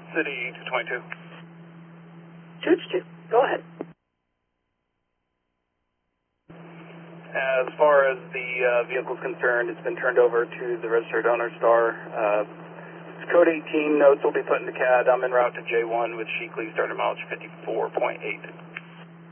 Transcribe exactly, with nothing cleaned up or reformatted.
City two twenty-two. two two, go ahead. As far as the uh, vehicle is concerned, it's been turned over to the registered owner, Star. Uh, it's code eighteen, notes will be put in the C A D. I'm en route to J one with Sheekley, starting mileage fifty-four point eight.